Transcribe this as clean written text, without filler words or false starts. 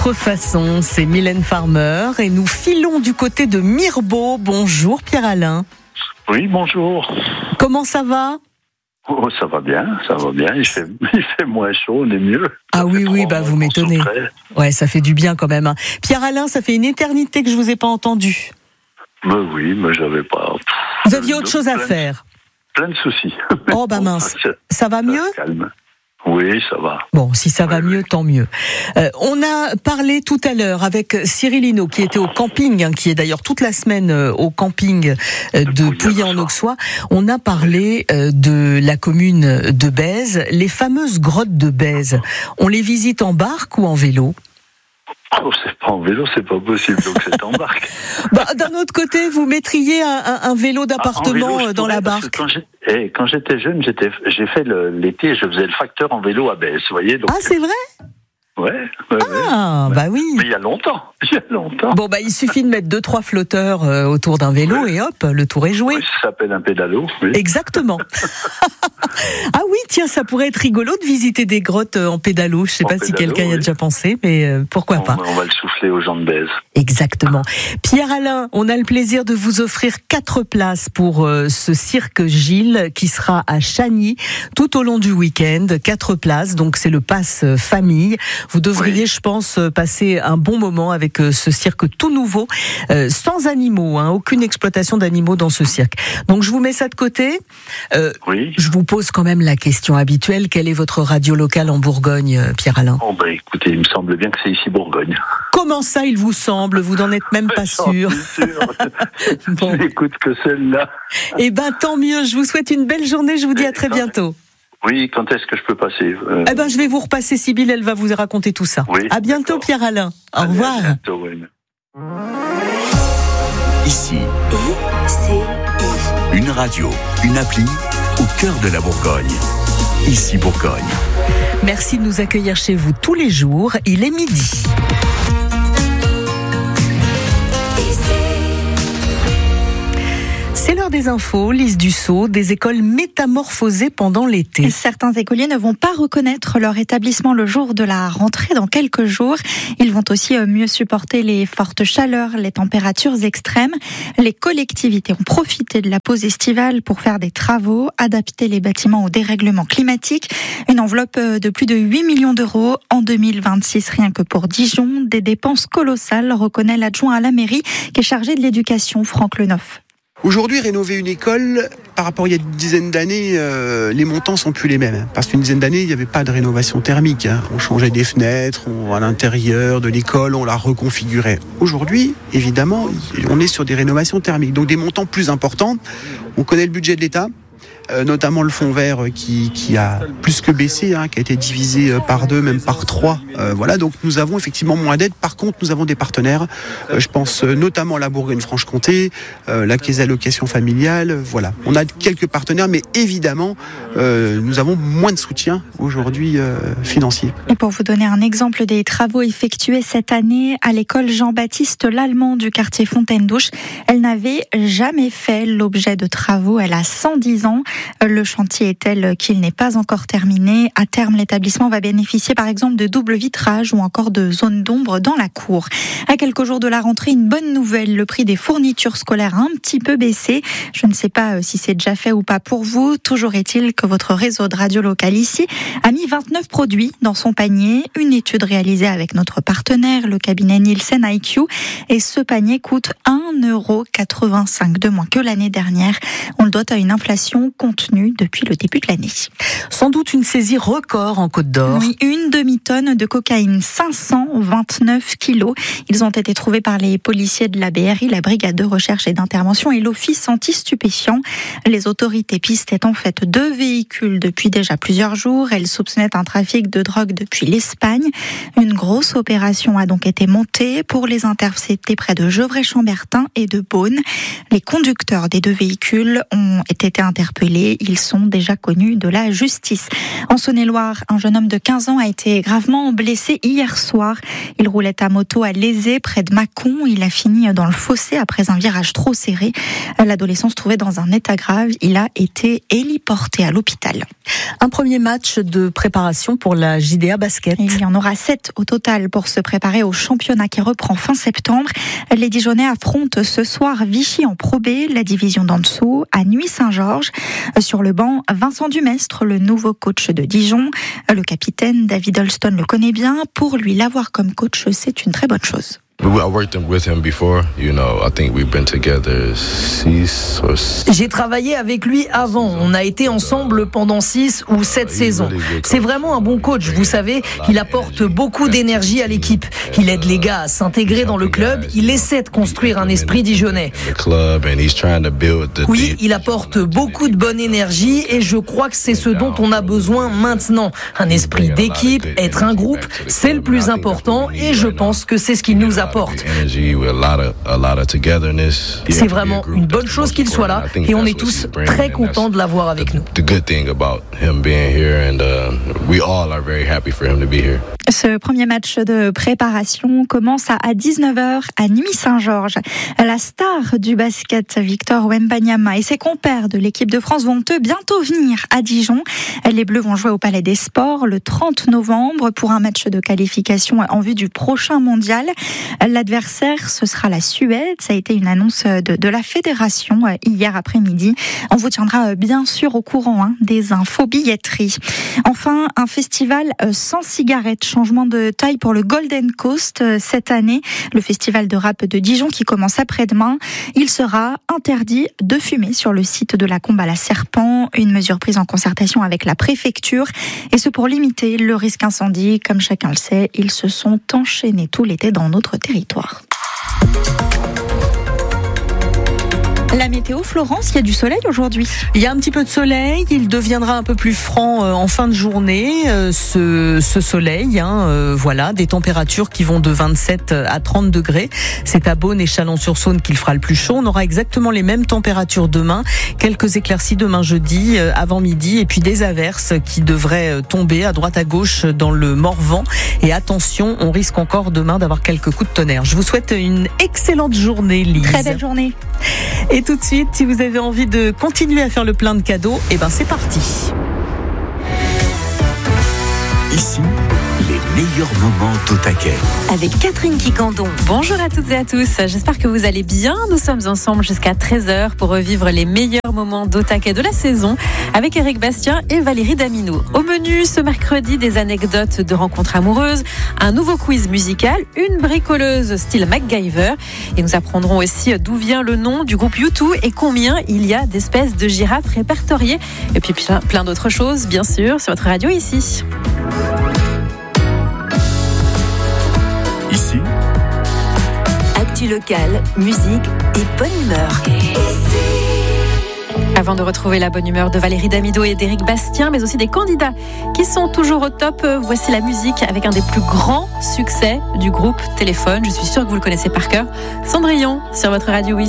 Autre façon, c'est Mylène Farmer et nous filons du côté de Mirebeau. Bonjour Pierre-Alain. Oui, bonjour. Comment ça va ? Oh, ça va bien. Il fait moins chaud, on est mieux. Ah oui, vous m'étonnez. Ouais, ça fait du bien quand même. Pierre-Alain, ça fait une éternité que je vous ai pas entendu. Mais j'avais pas... Vous aviez autre chose à faire ? Plein de soucis. Oh bah mince, ça va mieux ? Calme. Oui, ça va. Bon, si ça va mieux, tant mieux. On a parlé tout à l'heure avec Cyril Hinault, qui était au camping, qui est d'ailleurs toute la semaine au camping de Pouilly-en-Auxois. On a parlé de la commune de Bèze, les fameuses grottes de Bèze. On les visite en barque ou en vélo ? Oh, c'est pas en vélo, c'est pas possible, donc c'est en barque. D'un autre côté, vous mettriez un vélo d'appartement dans la barque. Quand j'étais jeune, j'ai fait l'été, je faisais le facteur en vélo à Bèze, vous voyez. Donc, c'est vrai ? Ouais. Bah oui. Mais il y a longtemps. Bon, il suffit de mettre 2-3 flotteurs autour d'un vélo et hop, le tour est joué. Oui, ça s'appelle un pédalo. Oui. Exactement. Ah oui, tiens, ça pourrait être rigolo de visiter des grottes en pédalo. Je sais pas si quelqu'un y a déjà pensé, mais pourquoi pas. On va le souffler aux gens de Bèze. Exactement. Pierre-Alain, on a le plaisir de vous offrir 4 places pour ce cirque Gilles qui sera à Chagny tout au long du week-end. 4 places, donc c'est le pass famille. Vous devriez, je pense, passer un bon moment avec ce cirque tout nouveau, sans animaux, aucune exploitation d'animaux dans ce cirque. Donc je vous mets ça de côté. Oui. Je vous pose quand même la question habituelle. Quelle est votre radio locale en Bourgogne, Pierre-Alain ? Écoutez, il me semble bien que c'est ici Bourgogne. Comment ça, il vous semble ? Vous n'en êtes même pas sûr. Bon. Je n'écoute que celle-là. Eh ben, tant mieux. Je vous souhaite une belle journée. Je vous dis à très bientôt. Oui, quand est-ce que je peux passer je vais vous repasser Sybille, elle va vous raconter tout ça. Oui, à bientôt, Pierre-Alain. Au revoir. À bientôt, oui. Ici, une radio, une appli au cœur de la Bourgogne. Ici Bourgogne. Merci de nous accueillir chez vous tous les jours. Il est midi. C'est l'heure des infos, Lise Dussault, des écoles métamorphosées pendant l'été. Certains écoliers ne vont pas reconnaître leur établissement le jour de la rentrée dans quelques jours. Ils vont aussi mieux supporter les fortes chaleurs, les températures extrêmes. Les collectivités ont profité de la pause estivale pour faire des travaux, adapter les bâtiments au dérèglement climatique. Une enveloppe de plus de 8 millions d'euros en 2026, rien que pour Dijon. Des dépenses colossales, reconnaît l'adjoint à la mairie qui est chargé de l'éducation, Franck Lenoff. Aujourd'hui, rénover une école, par rapport à il y a une dizaine d'années, les montants sont plus les mêmes. Parce qu'une dizaine d'années, il n'y avait pas de rénovation thermique. On changeait des fenêtres, à l'intérieur de l'école, on la reconfigurait. Aujourd'hui, évidemment, on est sur des rénovations thermiques. Donc des montants plus importants. On connaît le budget de l'État. Notamment le fonds vert qui a plus que baissé, qui a été divisé par 2, même par 3. Voilà, donc nous avons effectivement moins d'aide. Par contre, nous avons des partenaires. Je pense notamment à la Bourgogne-Franche-Comté, la Caisse d'allocation familiale. Voilà, on a quelques partenaires, mais évidemment, nous avons moins de soutien aujourd'hui financier. Et pour vous donner un exemple des travaux effectués cette année à l'école Jean-Baptiste Lallemand du quartier Fontaine-Douche, elle n'avait jamais fait l'objet de travaux. Elle a 110 ans. Le chantier est tel qu'il n'est pas encore terminé. À terme, l'établissement va bénéficier par exemple de double vitrage ou encore de zones d'ombre dans la cour. À quelques jours de la rentrée, une bonne nouvelle, le prix des fournitures scolaires a un petit peu baissé. Je ne sais pas si c'est déjà fait ou pas pour vous. Toujours est-il que votre réseau de radio local ici a mis 29 produits dans son panier. Une étude réalisée avec notre partenaire, le cabinet Nielsen IQ. Et ce panier coûte 1,85 € de moins que l'année dernière. On le doit à une inflation contenue depuis le début de l'année. Sans doute une saisie record en Côte d'Or. Oui, une demi-tonne de cocaïne, 529 kilos. Ils ont été trouvés par les policiers de la BRI, la Brigade de recherche et d'intervention et l'Office anti-stupéfiants. Les autorités pistaient en fait 2 véhicules depuis déjà plusieurs jours. Elles soupçonnaient un trafic de drogue depuis l'Espagne. Une grosse opération a donc été montée pour les intercepter près de Gevrey-Chambertin et de Beaune. Les conducteurs des 2 véhicules ont été interpellés télé. Ils sont déjà connus de la justice. En Saône-et-Loire, un jeune homme de 15 ans a été gravement blessé hier soir. Il roulait à moto à Lézé, près de Mâcon. Il a fini dans le fossé après un virage trop serré. L'adolescent se trouvait dans un état grave. Il a été héliporté à l'hôpital. Un premier match de préparation pour la JDA Basket. Il y en aura 7 au total pour se préparer au championnat qui reprend fin septembre. Les Dijonais affrontent ce soir Vichy en Pro B, la division d'en dessous, à Nuits-Saint-Georges. Sur le banc, Vincent Dumestre, le nouveau coach de Dijon. Le capitaine David Holston le connaît bien. Pour lui, l'avoir comme coach, c'est une très bonne chose. J'ai travaillé avec lui avant. On a été ensemble pendant 6 ou 7 saisons. C'est vraiment un bon coach. Vous savez, il apporte beaucoup d'énergie à l'équipe. Il aide les gars à s'intégrer dans le club. Il essaie de construire un esprit dijonnais. Oui, il apporte beaucoup de bonne énergie et je crois que c'est ce dont on a besoin maintenant. Un esprit d'équipe, être un groupe, c'est le plus important et je pense que c'est ce qu'il nous apporte. C'est vraiment une bonne chose qu'il soit là et on est tous très contents de l'avoir avec nous. Ce premier match de préparation commence à 19h à Nuits-Saint-Georges. La star du basket, Victor Wembanyama, et ses compères de l'équipe de France vont bientôt venir à Dijon. Les Bleus vont jouer au Palais des Sports le 30 novembre pour un match de qualification en vue du prochain mondial. L'adversaire, ce sera la Suède. Ça a été une annonce de la fédération hier après-midi. On vous tiendra bien sûr au courant des infos billetterie. Enfin, un festival sans cigarettes. Changement de taille pour le Golden Coast cette année. Le festival de rap de Dijon qui commence après-demain. Il sera interdit de fumer sur le site de la Combe à la Serpent. Une mesure prise en concertation avec la préfecture. Et ce pour limiter le risque incendie. Comme chacun le sait, ils se sont enchaînés tout l'été dans notre territoire. La météo, Florence, il y a du soleil aujourd'hui. Il y a un petit peu de soleil, il deviendra un peu plus franc en fin de journée, ce soleil. Voilà, des températures qui vont de 27 à 30 degrés. C'est à Beaune et Chalon-sur-Saône qu'il fera le plus chaud. On aura exactement les mêmes températures demain. Quelques éclaircies demain jeudi, avant midi, et puis des averses qui devraient tomber à droite à gauche dans le Morvan. Et attention, on risque encore demain d'avoir quelques coups de tonnerre. Je vous souhaite une excellente journée, Lise. Très belle journée. Et tout de suite, si vous avez envie de continuer à faire le plein de cadeaux, c'est parti. Ici, les meilleurs moments d'Otaquet. Avec Catherine Quicandon. Bonjour à toutes et à tous. J'espère que vous allez bien. Nous sommes ensemble jusqu'à 13h pour revivre les meilleurs moments d'Otaquet de la saison avec Eric Bastien et Valérie Damineau. Au menu, ce mercredi, des anecdotes de rencontres amoureuses, un nouveau quiz musical, une bricoleuse style MacGyver. Et nous apprendrons aussi d'où vient le nom du groupe U2 et combien il y a d'espèces de girafes répertoriées. Et puis plein d'autres choses, bien sûr, sur votre radio ici. Ici, actu locale, musique et bonne humeur. Avant de retrouver la bonne humeur de Valérie Damineau et d'Éric Bastien, mais aussi des candidats qui sont toujours au top, voici la musique avec un des plus grands succès du groupe Téléphone. Je suis sûre que vous le connaissez par cœur. Cendrillon sur votre radio ici.